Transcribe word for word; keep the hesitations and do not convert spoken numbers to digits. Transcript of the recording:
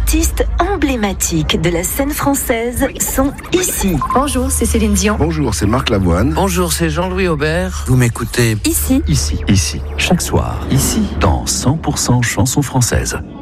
artistes emblématiques de la scène française sont ici. Bonjour, c'est Céline Dion. Bonjour, c'est Marc Lavoine. Bonjour, c'est Jean-Louis Aubert. Vous m'écoutez Ici. Ici, ici, chaque soir, ici, dans cent pour cent chansons françaises.